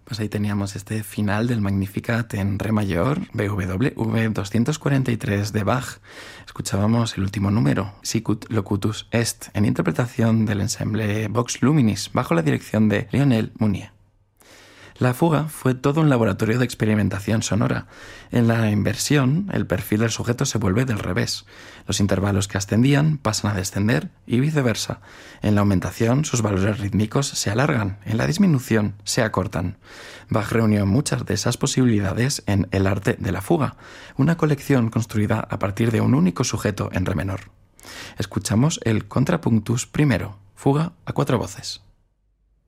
Pues ahí teníamos este final del Magnificat en re mayor, BWV 243 de Bach. Escuchábamos el último número, Sicut Locutus Est, en interpretación del ensemble Vox Luminis, bajo la dirección de Lionel Mounier. La fuga fue todo un laboratorio de experimentación sonora. En la inversión, el perfil del sujeto se vuelve del revés. Los intervalos que ascendían pasan a descender y viceversa. En la aumentación, sus valores rítmicos se alargan. En la disminución, se acortan. Bach reunió muchas de esas posibilidades en El arte de la fuga, una colección construida a partir de un único sujeto en re menor. Escuchamos el Contrapunctus primero, fuga a 4 voces.